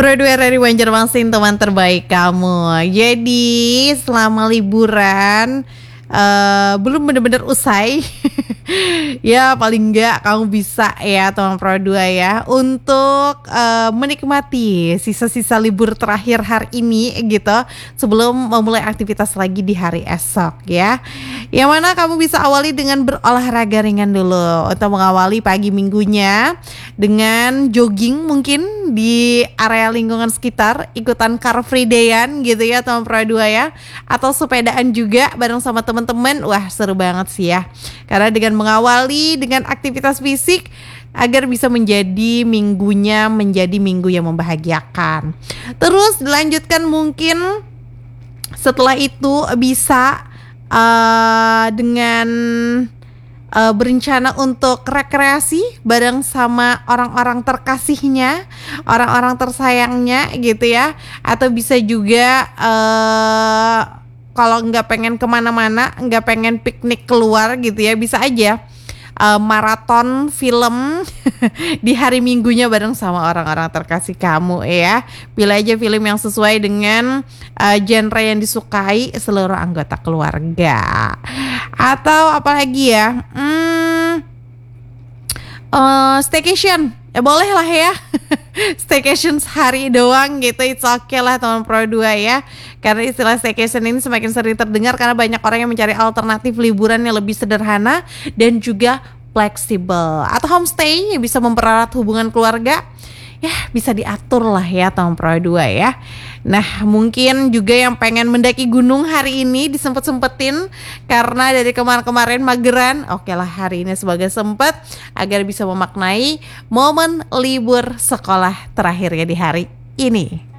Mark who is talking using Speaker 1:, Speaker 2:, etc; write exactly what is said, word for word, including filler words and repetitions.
Speaker 1: Pro dua dari Banjarmasin, teman terbaik kamu. Jadi selama liburan uh, belum benar-benar usai ya paling enggak kamu bisa ya teman Pro dua ya untuk uh, menikmati sisa-sisa libur terakhir hari ini gitu sebelum memulai aktivitas lagi di hari esok ya. Yang mana kamu bisa awali dengan berolahraga ringan dulu untuk mengawali pagi minggunya dengan jogging mungkin di area lingkungan sekitar, ikutan car free day-an gitu ya teman Pro dua ya, atau sepedaan juga bareng sama teman-teman. Wah seru banget sih ya, karena dengan mengawali dengan aktivitas fisik agar bisa menjadi minggunya menjadi minggu yang membahagiakan. Terus dilanjutkan mungkin setelah itu bisa uh, dengan uh, berencana untuk rekreasi bareng sama orang-orang terkasihnya, orang-orang tersayangnya gitu ya. Atau bisa juga uh, kalau nggak pengen kemana-mana, nggak pengen piknik keluar gitu ya, bisa aja uh, maraton film di hari minggunya bareng sama orang-orang terkasih kamu ya. Pilih aja film yang sesuai dengan uh, genre yang disukai seluruh anggota keluarga. Atau apalagi ya, hmm, uh, staycation ya boleh lah ya. Staycation sehari doang gitu, it's okay lah teman Pro dua ya. Karena istilah staycation ini semakin sering terdengar karena banyak orang yang mencari alternatif liburan yang lebih sederhana dan juga fleksibel. Atau homestay yang bisa mempererat hubungan keluarga, ya bisa diatur lah ya teman Pro dua ya. Nah mungkin juga yang pengen mendaki gunung hari ini disempet-sempetin karena dari kemarin-kemarin mageran. Oke lah hari ini sebagai sempet agar bisa memaknai momen libur sekolah terakhirnya di hari ini.